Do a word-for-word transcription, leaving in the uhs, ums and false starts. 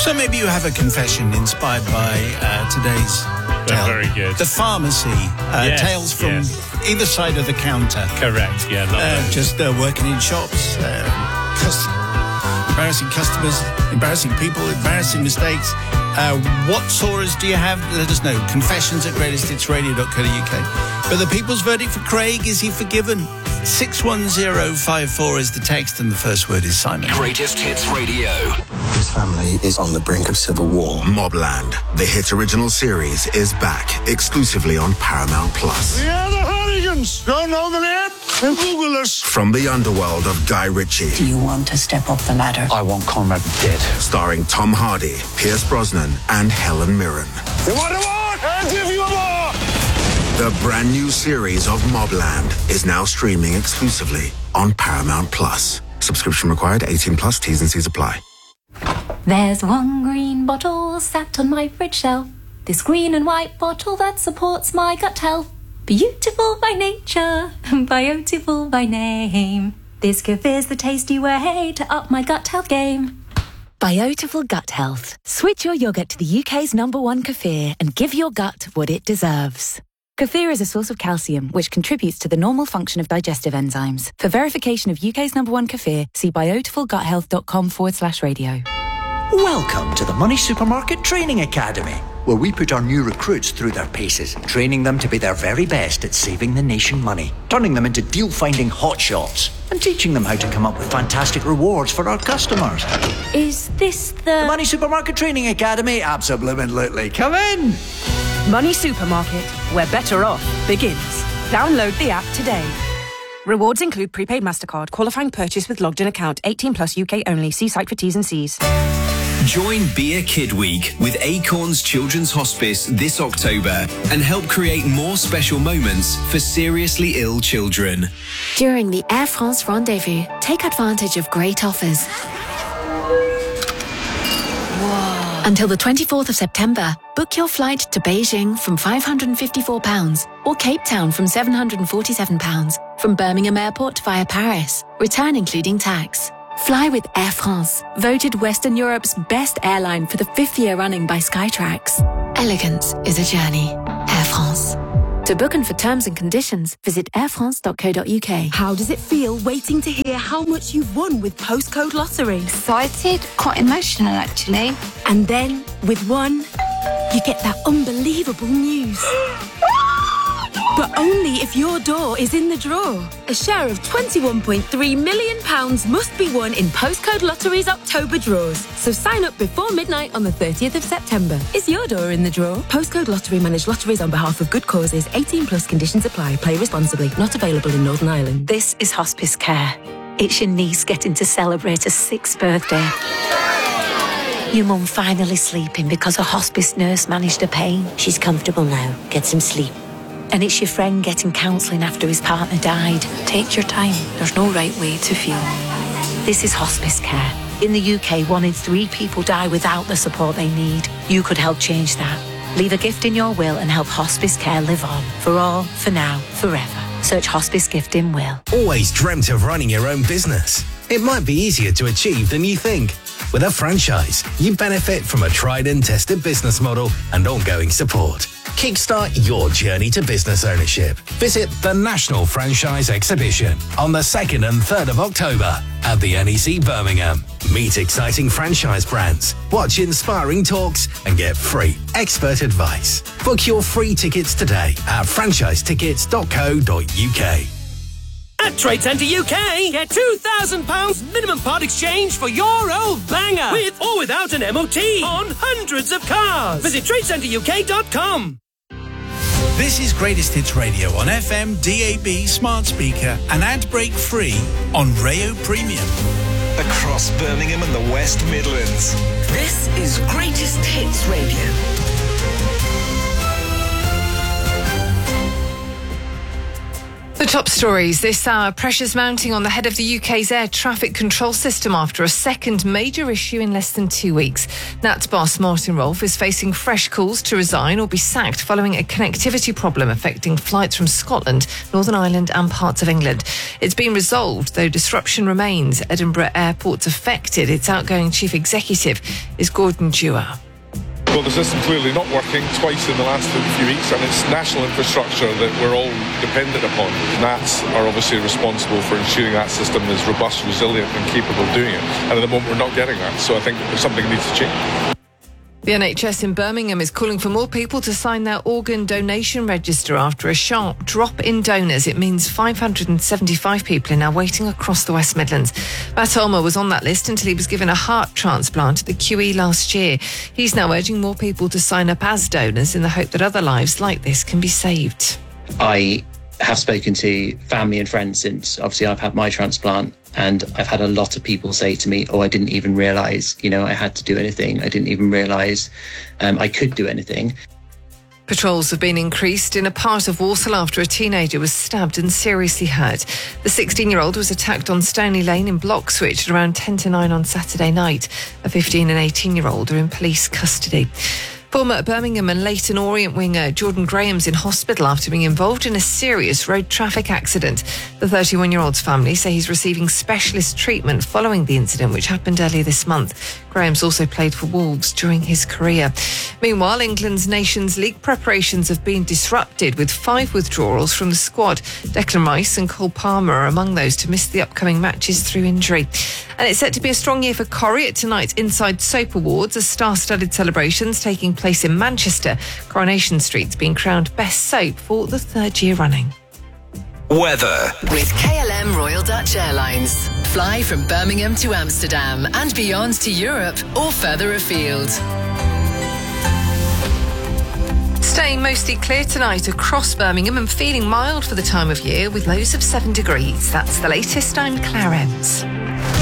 So maybe you have a confession inspired by uh, today's tale. Very good. The pharmacy. Uh, yes, tales from yes. either side of the counter. Correct, yeah. Love uh, just uh, working in shops. Uh, cust- embarrassing customers, embarrassing people, embarrassing mistakes. Uh, what sorrows do you have? Let us know. Confessions at greatest hits radio dot co dot uk. But the people's verdict for Craig, is he forgiven? six one zero five four is the text, and the first word is Simon. Greatest Hits Radio. His family is on the brink of civil war. Mobland, the hit original series, is back exclusively on Paramount Plus. We are the Hooligans. Don't know the name? Then Google us. From the underworld of Guy Ritchie. Do you want to step up the ladder? I want Conrad dead. Starring Tom Hardy, Pierce Brosnan, and Helen Mirren. You want a war? I'll give you a war. The brand new series of Mobland is now streaming exclusively on Paramount Plus. Subscription required, eighteen plus, T's and C's apply. There's one green bottle sat on my fridge shelf. This green and white bottle that supports my gut health. Beautiful by nature, beautiful by name. This Kefir's the tasty way to up my gut health game. Biotiful Gut Health. Switch your yoghurt to the U K's number one kefir and give your gut what it deserves. Kefir is a source of calcium, which contributes to the normal function of digestive enzymes. For verification of U K's number one kefir, see biotifulguthealth.com forward slash radio. Welcome to the Money Supermarket Training Academy, where we put our new recruits through their paces, training them to be their very best at saving the nation money, turning them into deal-finding hotshots, and teaching them how to come up with fantastic rewards for our customers. Is this the... The Money Supermarket Training Academy? Absolutely. Come in! Money Supermarket, where better off begins. Download the app today. Rewards include prepaid MasterCard, qualifying purchase with logged in account, eighteen plus U K only. See site for T's and C's. Join Be a Kid Week with Acorns Children's Hospice this October and help create more special moments for seriously ill children. During the Air France Rendezvous, take advantage of great offers. Whoa. Until the twenty-fourth of September, book your flight to Beijing from five hundred fifty-four pounds or Cape Town from seven hundred forty-seven pounds, from Birmingham Airport via Paris, return including tax. Fly with Air France, voted Western Europe's best airline for the fifth year running by Skytrax. Elegance is a journey. Air France. To book and for terms and conditions, visit air france dot co dot uk. How does it feel waiting to hear how much you've won with Postcode Lottery? Excited, quite emotional actually. And then, with one, you get that unbelievable news. But only if your door is in the draw. A share of twenty-one point three million pounds must be won in Postcode Lottery's October draws. So sign up before midnight on the thirtieth of September. Is your door in the draw? Postcode Lottery manage lotteries on behalf of good causes. eighteen plus conditions apply. Play responsibly. Not available in Northern Ireland. This is hospice care. It's your niece getting to celebrate her sixth birthday. Your mum finally sleeping because a hospice nurse managed her pain. She's comfortable now. Get some sleep. And it's your friend getting counselling after his partner died. Take your time. There's no right way to feel. This is hospice care. In the U K, one in three people die without the support they need. You could help change that. Leave a gift in your will and help hospice care live on. For all, for now, forever. Search hospice gift in will. Always dreamt of running your own business? It might be easier to achieve than you think. With a franchise, you benefit from a tried and tested business model and ongoing support. Kickstart your journey to business ownership. Visit the National Franchise Exhibition on the second and third of October at the N E C Birmingham. Meet exciting franchise brands, watch inspiring talks, and get free expert advice. Book your free tickets today at franchise tickets dot co dot uk. At Trade Centre U K, get two thousand pounds minimum part exchange for your old banger, with or without an M O T, on hundreds of cars. Visit trade centre u k dot com. This is Greatest Hits Radio on F M, D A B, smart speaker, and ad break free on Rayo Premium. Across Birmingham and the West Midlands. This is Greatest Hits Radio. The top stories this hour. Pressures mounting on the head of the U K's air traffic control system after a second major issue in less than two weeks. N A T boss Martin Rolfe is facing fresh calls to resign or be sacked following a connectivity problem affecting flights from Scotland, Northern Ireland and parts of England. It's been resolved, though disruption remains. Edinburgh Airport's affected. Its outgoing chief executive is Gordon Dewar. Well, the system clearly not working twice in the last few weeks, and it's national infrastructure that we're all dependent upon. N A Ts are obviously responsible for ensuring that system is robust, resilient and capable of doing it. And at the moment we're not getting that, so I think something needs to change. The N H S in Birmingham is calling for more people to sign their organ donation register after a sharp drop in donors. It means five hundred seventy-five people are now waiting across the West Midlands. Matt Ulmer was on that list until he was given a heart transplant at the Q E last year. He's now urging more people to sign up as donors in the hope that other lives like this can be saved. I have spoken to family and friends since obviously I've had my transplant, and I've had a lot of people say to me, oh, I didn't even realise, you know, I had to do anything. I didn't even realise um, I could do anything. Patrols have been increased in a part of Walsall after a teenager was stabbed and seriously hurt. The sixteen-year-old was attacked on Stoney Lane in Bloxwich at around ten to nine on Saturday night. A fifteen and eighteen-year-old are in police custody. Former Birmingham and Leyton Orient winger Jordan Graham's in hospital after being involved in a serious road traffic accident. The thirty-one-year-old's family say he's receiving specialist treatment following the incident, which happened earlier this month. Graham's also played for Wolves during his career. Meanwhile, England's Nations League preparations have been disrupted with five withdrawals from the squad. Declan Rice and Cole Palmer are among those to miss the upcoming matches through injury. And it's set to be a strong year for Corrie at tonight's Inside Soap Awards, as star-studded celebrations taking place in Manchester. Coronation Street's been crowned Best Soap for the third year running. Weather. With K L M Royal Dutch Airlines. Fly from Birmingham to Amsterdam and beyond to Europe or further afield. Staying mostly clear tonight across Birmingham and feeling mild for the time of year with lows of seven degrees. That's the latest. I'm Claire Ems.